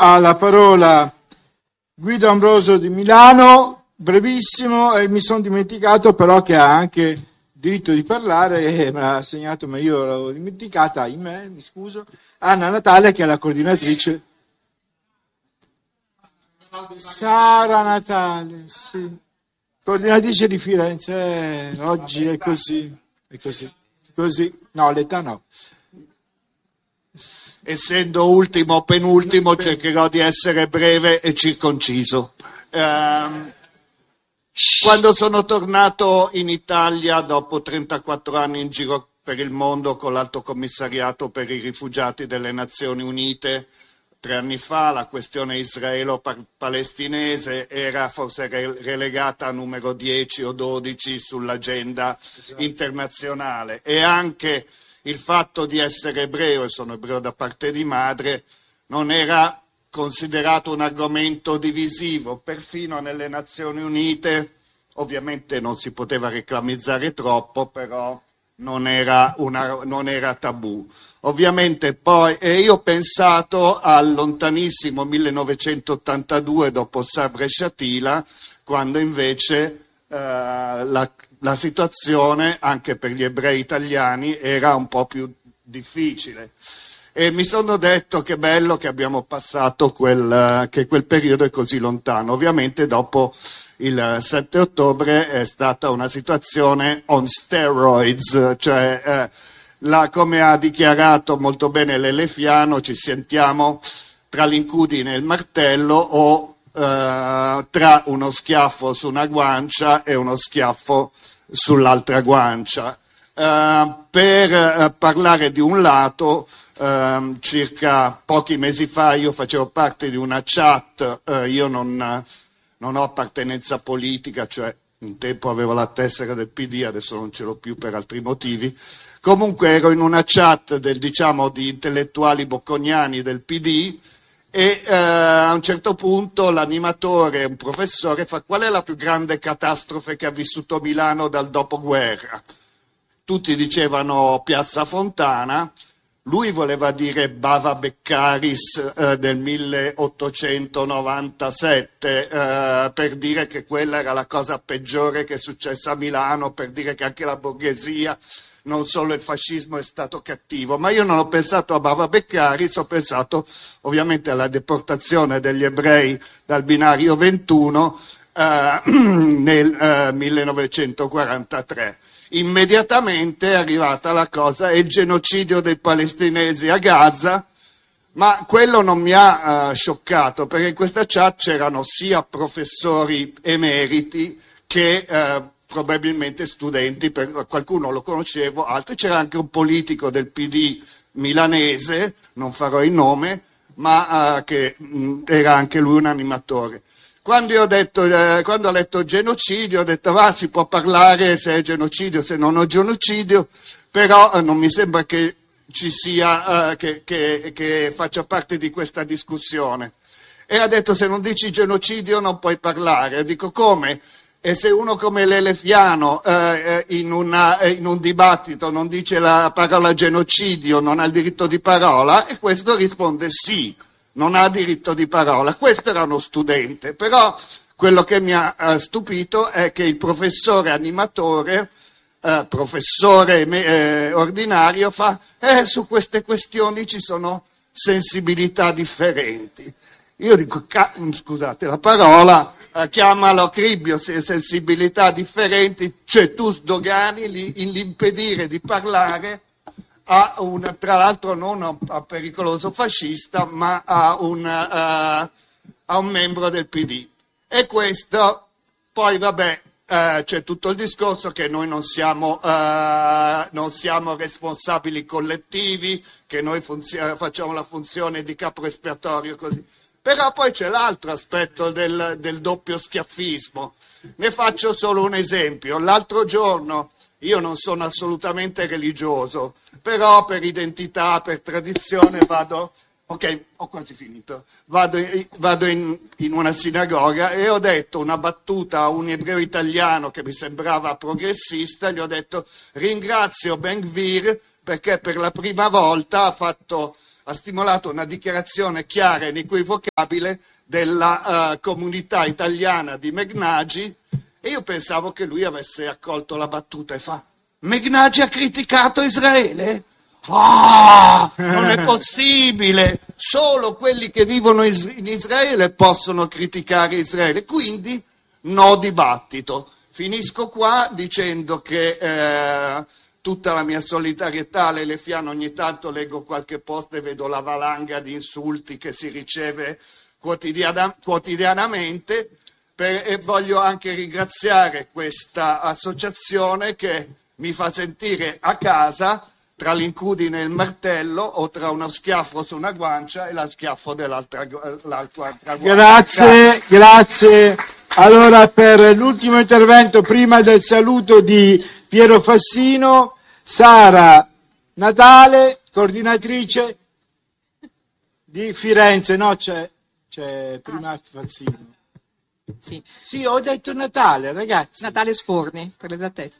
Ha la parola Guido Ambrosio di Milano, brevissimo, e mi sono dimenticato però che ha anche diritto di parlare, me l'ha segnato ma io l'avevo dimenticata, ahimè, mi scuso, Anna Natale, che è la coordinatrice. Sara Natale, sì, coordinatrice di Firenze, oggi è così, no, l'età no. Essendo ultimo o penultimo, cercherò di essere breve e circonciso. Quando sono tornato in Italia dopo 34 anni in giro per il mondo con l'Alto Commissariato per i rifugiati delle Nazioni Unite, 3 anni fa la questione israelo-palestinese era forse relegata a numero 10 o 12 sull'agenda internazionale, e anche il fatto di essere ebreo, e sono ebreo da parte di madre, non era considerato un argomento divisivo, perfino nelle Nazioni Unite. Ovviamente non si poteva reclamizzare troppo, però non era tabù. Ovviamente poi, e io ho pensato al lontanissimo 1982 dopo Sabra e Shatila, quando invece la situazione anche per gli ebrei italiani era un po' più difficile. E mi sono detto che bello che abbiamo passato che quel periodo è così lontano. Ovviamente dopo il 7 ottobre è stata una situazione on steroids, cioè come ha dichiarato molto bene l'Elefiano, ci sentiamo tra l'incudine e il martello o tra uno schiaffo su una guancia e uno schiaffo sull'altra guancia. Per parlare di un lato, circa pochi mesi fa io facevo parte di una chat, io non ho appartenenza politica, cioè un tempo avevo la tessera del PD, adesso non ce l'ho più per altri motivi. Comunque ero in una chat di intellettuali bocconiani del PD e a un certo punto l'animatore, un professore, fa: qual è la più grande catastrofe che ha vissuto Milano dal dopoguerra? Tutti dicevano Piazza Fontana, lui voleva dire Bava Beccaris del 1897 per dire che quella era la cosa peggiore che è successa a Milano, per dire che anche la borghesia, non solo il fascismo, è stato cattivo. Ma io non ho pensato a Bava Beccaris, ho pensato ovviamente alla deportazione degli ebrei dal binario 21 nel 1943. Immediatamente è arrivata la cosa, è il genocidio dei palestinesi a Gaza, ma quello non mi ha scioccato, perché in questa chat c'erano sia professori emeriti che probabilmente studenti, qualcuno lo conoscevo, altri, c'era anche un politico del PD milanese, non farò il nome, ma che era anche lui un animatore. Quando ho letto genocidio, ho detto si può parlare se è genocidio, se non è genocidio, però non mi sembra che ci sia, che faccia parte di questa discussione. E ha detto: se non dici genocidio non puoi parlare. Io dico: come? E se uno come l'Elefiano in un dibattito non dice la parola genocidio, non ha il diritto di parola? E questo risponde sì. Non ha diritto di parola. Questo era uno studente, però quello che mi ha stupito è che il professore animatore, professore ordinario, fa su queste questioni ci sono sensibilità differenti. Io dico, scusate la parola, chiamalo cribbio, sensibilità differenti, cioè tu sdogani l'impedire di parlare tra l'altro non a un pericoloso fascista, ma a un membro del PD. E questo, poi vabbè, c'è tutto il discorso che noi non siamo responsabili collettivi, che noi facciamo la funzione di capo espiatorio, così. Però poi c'è l'altro aspetto del doppio schiaffismo. Ne faccio solo un esempio. L'altro giorno, io non sono assolutamente religioso, però per identità, per tradizione vado in una sinagoga e ho detto una battuta a un ebreo italiano che mi sembrava progressista, gli ho detto: ringrazio Ben Gvir perché per la prima volta ha fatto ha stimolato una dichiarazione chiara e inequivocabile della comunità italiana di Meghnagi, e io pensavo che lui avesse accolto la battuta e fa: Meghnagi ha criticato Israele? Ah, non è possibile, solo quelli che vivono in Israele possono criticare Israele, quindi no dibattito. Finisco qua dicendo che tutta la mia solidarietà alle Lefiano, ogni tanto leggo qualche post e vedo la valanga di insulti che si riceve quotidianamente, e voglio anche ringraziare questa associazione che mi fa sentire a casa tra l'incudine e il martello, o tra uno schiaffo su una guancia e lo schiaffo dell'altra guancia. Grazie. Allora, per l'ultimo intervento, prima del saluto di Piero Fassino, Sara Natale, coordinatrice di Firenze. No, c'è prima Fassino. Sì, ho detto Natale, ragazzi. Natale Sforni, per l'esattezza.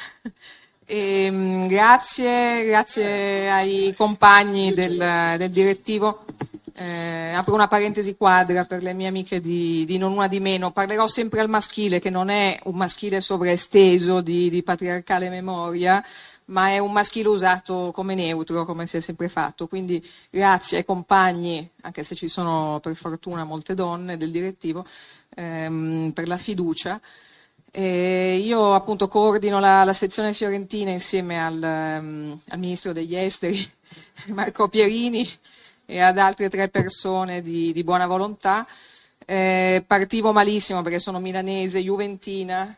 Grazie ai compagni del direttivo. Apro una parentesi quadra per le mie amiche di Non Una di Meno. Parlerò sempre al maschile, che non è un maschile sovraesteso di patriarcale memoria, ma è un maschile usato come neutro, come si è sempre fatto. Quindi grazie ai compagni, anche se ci sono per fortuna molte donne del direttivo, per la fiducia. Io appunto coordino la sezione fiorentina insieme al ministro degli esteri Marco Pierini e ad altre 3 persone di buona volontà. Partivo malissimo perché sono milanese, juventina,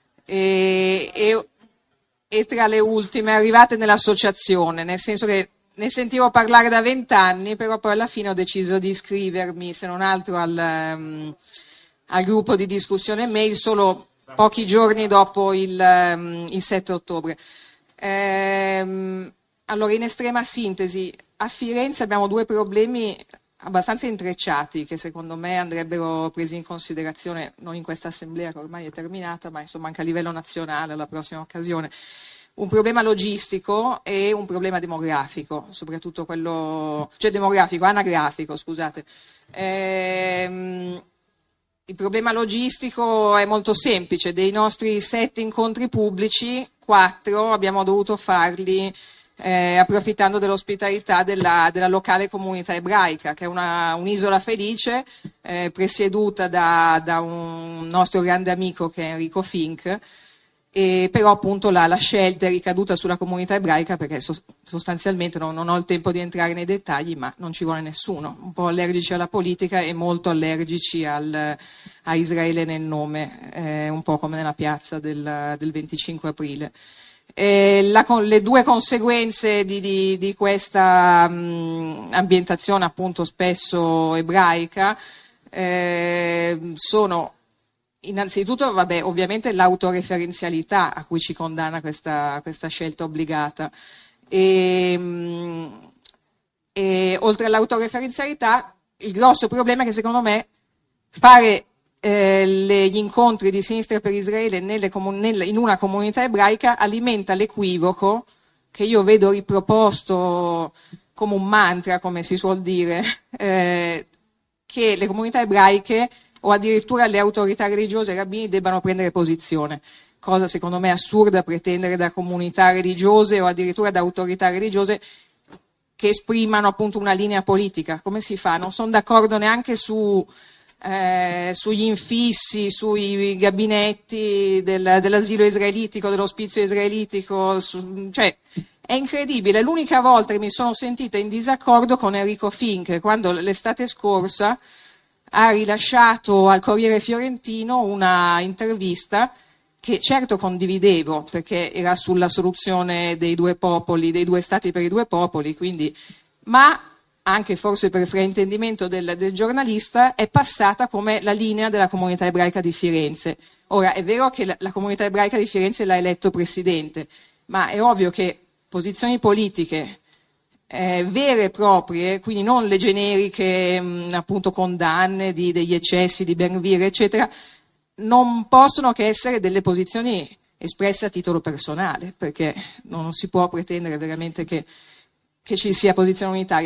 e tra le ultime arrivate nell'associazione, nel senso che ne sentivo parlare da 20 anni, però poi alla fine ho deciso di iscrivermi, se non altro al gruppo di discussione mail, solo pochi giorni dopo il 7 ottobre. Allora, in estrema sintesi, a Firenze abbiamo 2 problemi abbastanza intrecciati che secondo me andrebbero presi in considerazione, non in questa assemblea che ormai è terminata, ma insomma anche a livello nazionale alla prossima occasione. Un problema logistico e un problema demografico, soprattutto quello, cioè anagrafico, scusate. Il problema logistico è molto semplice: dei nostri 7 incontri pubblici, 4 abbiamo dovuto farli approfittando dell'ospitalità della locale comunità ebraica, che è un'isola felice, presieduta da un nostro grande amico che è Enrico Fink, e però appunto la scelta è ricaduta sulla comunità ebraica perché sostanzialmente non ho il tempo di entrare nei dettagli, ma non ci vuole nessuno, un po' allergici alla politica e molto allergici a Israele nel nome, un po' come nella piazza del 25 aprile. Le 2 conseguenze di questa ambientazione appunto spesso ebraica sono innanzitutto, ovviamente l'autoreferenzialità a cui ci condanna questa scelta obbligata, e oltre all'autoreferenzialità il grosso problema è che secondo me fare gli incontri di Sinistra per Israele in una comunità ebraica alimenta l'equivoco che io vedo riproposto come un mantra, come si suol dire, che le comunità ebraiche o addirittura le autorità religiose e i rabbini debbano prendere posizione, cosa secondo me assurda pretendere da comunità religiose o addirittura da autorità religiose che esprimano appunto una linea politica. Come si fa? Non sono d'accordo neanche sugli infissi, sui gabinetti dell'asilo israelitico, dell'ospizio israelitico, cioè è incredibile. L'unica volta che mi sono sentita in disaccordo con Enrico Fink, quando l'estate scorsa ha rilasciato al Corriere Fiorentino una intervista che certo condividevo perché era sulla soluzione dei 2 popoli, dei 2 stati per i 2 popoli, quindi, ma anche forse per fraintendimento del giornalista è passata come la linea della comunità ebraica di Firenze. Ora, è vero che la comunità ebraica di Firenze l'ha eletto presidente, ma è ovvio che posizioni politiche vere e proprie, quindi non le generiche appunto condanne degli eccessi di Ben-Gvir eccetera, non possono che essere delle posizioni espresse a titolo personale, perché non si può pretendere veramente che ci sia posizione unitaria.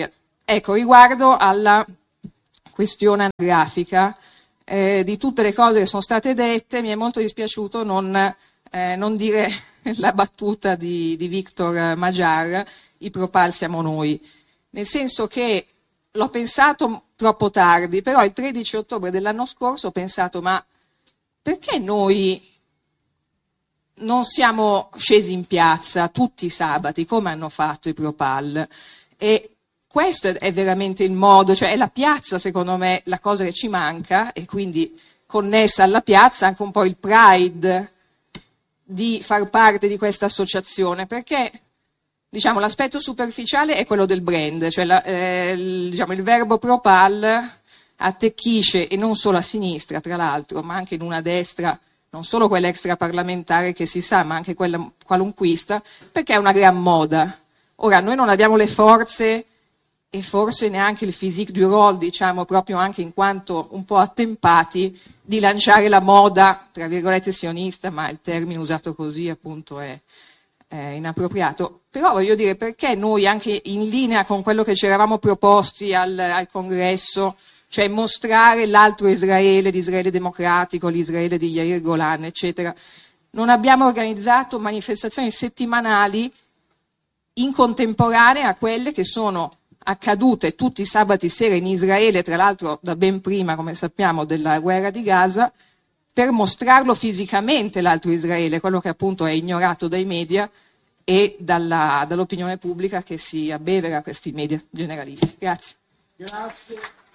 Ecco, riguardo alla questione anagrafica, di tutte le cose che sono state dette, mi è molto dispiaciuto non dire la battuta di Victor Magyar, i Propal siamo noi, nel senso che l'ho pensato troppo tardi, però il 13 ottobre dell'anno scorso ho pensato, ma perché noi non siamo scesi in piazza tutti i sabati, come hanno fatto i Propal? E questo è veramente il modo, cioè è la piazza, secondo me, la cosa che ci manca, e quindi connessa alla piazza anche un po' il pride di far parte di questa associazione, perché diciamo l'aspetto superficiale è quello del brand, cioè diciamo, il verbo Propal attecchisce, e non solo a sinistra tra l'altro, ma anche in una destra, non solo quella extraparlamentare che si sa, ma anche quella qualunquista, perché è una gran moda. Ora, noi non abbiamo le forze e forse neanche il physique du rôle, diciamo, proprio anche in quanto un po' attempati, di lanciare la moda, tra virgolette, sionista, ma il termine usato così appunto è inappropriato. Però voglio dire, perché noi, anche in linea con quello che ci eravamo proposti al congresso, cioè mostrare l'altro Israele, l'Israele democratico, l'Israele di Yair Golan, eccetera, non abbiamo organizzato manifestazioni settimanali in contemporanea a quelle che sono accadute tutti i sabati sera in Israele, tra l'altro da ben prima, come sappiamo, della guerra di Gaza, per mostrarlo fisicamente l'altro Israele, quello che appunto è ignorato dai media e dall'opinione pubblica che si abbevera a questi media generalisti. Grazie. Grazie.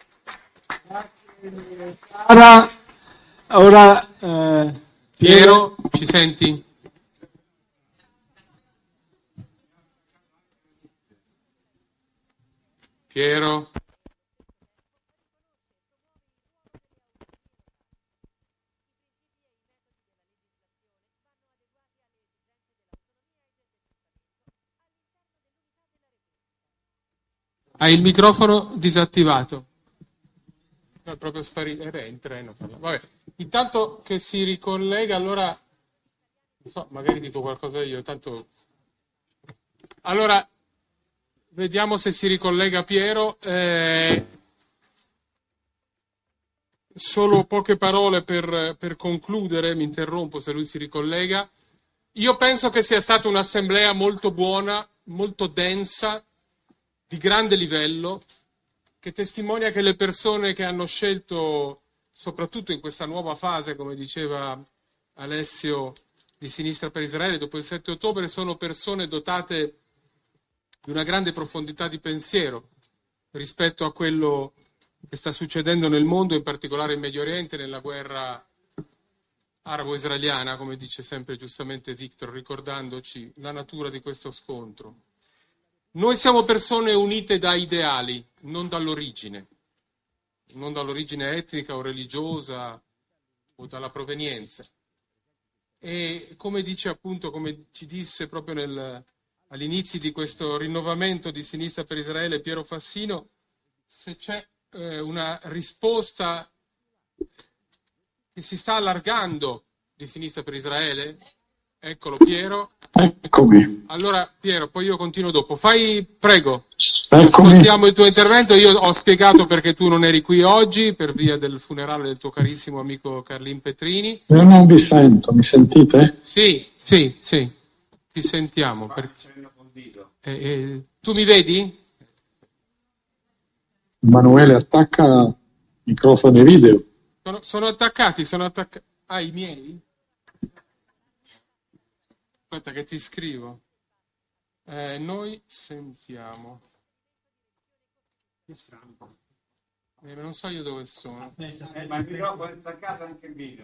Sara. Ora Piero, ci senti? Piero? Hai il microfono disattivato. È proprio sparito. È in treno. Vabbè. Intanto che si ricollega, allora non so, magari dico qualcosa io, tanto. Allora vediamo se si ricollega Piero. Solo poche parole per concludere, mi interrompo se lui si ricollega. Io penso che sia stata un'assemblea molto buona, molto densa, di grande livello, che testimonia che le persone che hanno scelto, soprattutto in questa nuova fase, come diceva Alessio, di Sinistra per Israele, dopo il 7 ottobre, sono persone dotate di una grande profondità di pensiero rispetto a quello che sta succedendo nel mondo, in particolare in Medio Oriente, nella guerra arabo-israeliana, come dice sempre giustamente Victor, ricordandoci la natura di questo scontro. Noi siamo persone unite da ideali, non dall'origine etnica o religiosa o dalla provenienza. E come dice appunto, come ci disse proprio all'inizio di questo rinnovamento di Sinistra per Israele Piero Fassino, se c'è una risposta che si sta allargando di Sinistra per Israele, eccolo Piero. Eccomi. Allora Piero, poi io continuo dopo. Prego. Eccomi. Ascoltiamo il tuo intervento. Io ho spiegato perché tu non eri qui oggi per via del funerale del tuo carissimo amico Carlin Petrini. Io non vi sento, mi sentite? Sì, ti sentiamo. Tu mi vedi? Emanuele attacca microfono e video. Sono attaccati. Ah, i miei? Aspetta che ti scrivo. Noi sentiamo. Che strano. Non so io dove sono. Ma il microfono è staccato anche il video.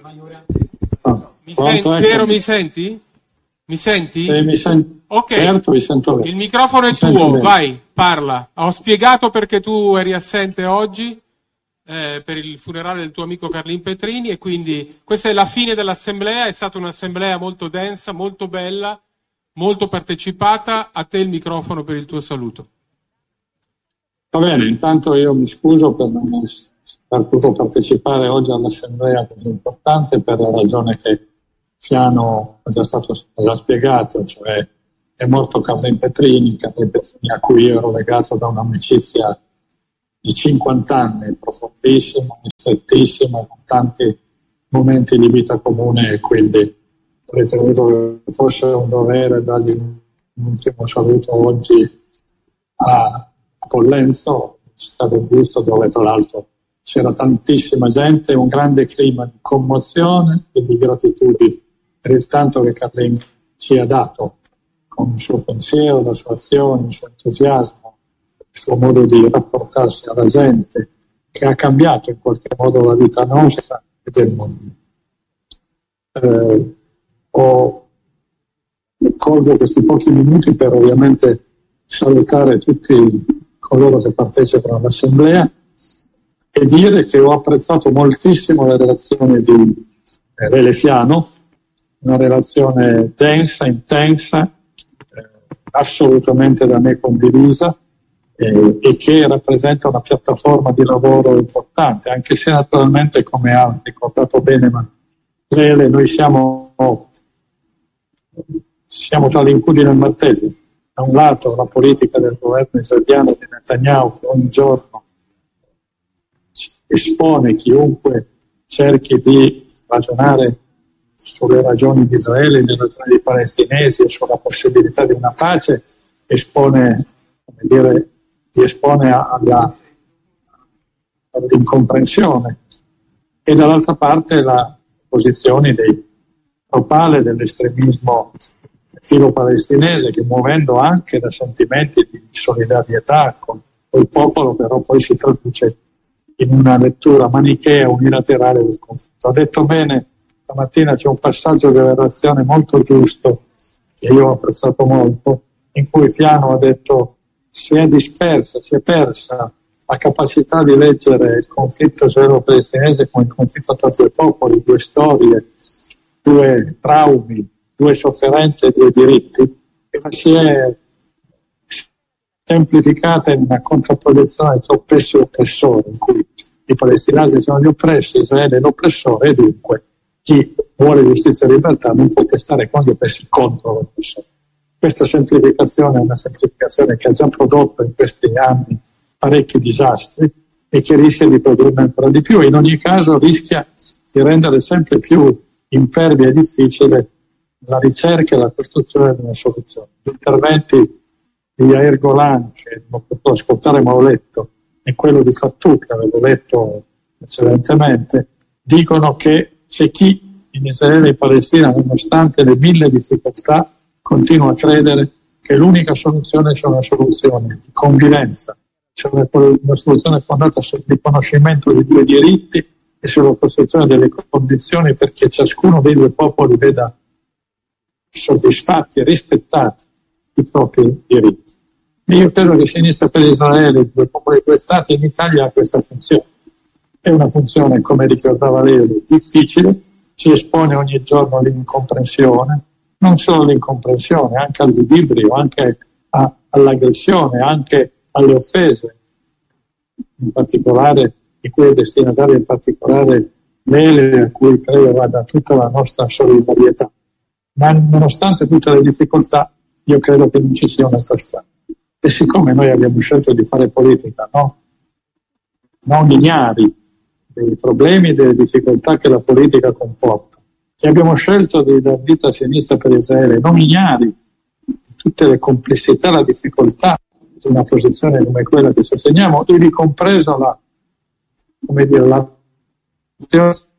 Piero, mi senti? Mi senti? Mi sento. Ok. Certo, vi sento bene. Il microfono è tuo, vai, parla. Ho spiegato perché tu eri assente oggi per il funerale del tuo amico Carlin Petrini, e quindi questa è la fine dell'assemblea. È stata un'assemblea molto densa, molto bella, molto partecipata. A te il microfono per il tuo saluto. Va bene, intanto io mi scuso per non aver potuto partecipare oggi all'assemblea così importante per la ragione che Siano ha già spiegato, cioè è morto Carlin Petrini a cui io ero legato da un'amicizia di 50 anni, profondissimo, strettissimo, con tanti momenti di vita comune, e quindi ho ritenuto che fosse un dovere dargli un ultimo saluto oggi a Pollenzo, stato un gusto, dove tra l'altro c'era tantissima gente, un grande clima di commozione e di gratitudine per il tanto che Carlin ci ha dato con il suo pensiero, la sua azione, il suo entusiasmo, il suo modo di rapportarsi alla gente, che ha cambiato in qualche modo la vita nostra e del mondo. Colgo questi pochi minuti per ovviamente salutare tutti coloro che partecipano all'assemblea e dire che ho apprezzato moltissimo la relazione di Relefiano, una relazione densa, intensa, assolutamente da me condivisa, e che rappresenta una piattaforma di lavoro importante, anche se naturalmente, come ha ricordato bene Rele, noi siamo tra l'incudine e il martello. Da un lato la politica del governo israeliano di Netanyahu, che ogni giorno espone chiunque cerchi di ragionare sulle ragioni di Israele, delle ragioni dei palestinesi e sulla possibilità di una pace, espone all'incomprensione, e dall'altra parte la posizione dei propale dell'estremismo filo-palestinese, che muovendo anche da sentimenti di solidarietà con il popolo, però poi si traduce in una lettura manichea unilaterale del conflitto. Ha detto bene stamattina, c'è un passaggio della relazione molto giusto che io ho apprezzato molto, in cui Fiano ha detto: si è persa la capacità di leggere il conflitto israelo-palestinese come il conflitto tra due popoli, due storie, due traumi, due sofferenze e due diritti, e la si è semplificata in una contrapposizione tra oppressi e oppressori, in cui i palestinesi sono gli oppressi, Israele è l'oppressore, e dunque chi vuole giustizia e libertà non può che stare con gli oppressi contro l'oppressore. Questa semplificazione è una semplificazione che ha già prodotto in questi anni parecchi disastri e che rischia di produrne ancora di più. In ogni caso rischia di rendere sempre più impervia e difficile la ricerca e la costruzione di una soluzione. Gli interventi di Yair Golan, che non ho potuto ascoltare ma ho letto, e quello di Fattù, che avevo letto eccellentemente, dicono che c'è chi in Israele e Palestina, nonostante le 1000 difficoltà, continua a credere che l'unica soluzione sia una soluzione di convivenza, cioè una soluzione fondata sul riconoscimento di due diritti e sulla costruzione delle condizioni perché ciascuno dei due popoli veda soddisfatti e rispettati i propri diritti. E io credo che Sinistra per Israele, due popoli, due stati, in Italia ha questa funzione. È una funzione, come ricordava lei, difficile, ci espone ogni giorno all'incomprensione, non solo all'incomprensione, anche al ludibrio, anche all'aggressione, anche alle offese, in particolare di cui è destinataria in particolare Mele, a cui credo vada tutta la nostra solidarietà. Ma nonostante tutte le difficoltà, io credo che non ci sia un'altra strada. E siccome noi abbiamo scelto di fare politica, non ignari dei problemi e delle difficoltà che la politica comporta, e abbiamo scelto di dar vita a Sinistra per Israele, non ignari di tutte le complessità e la difficoltà di una posizione come quella che sosteniamo, ivi compresa la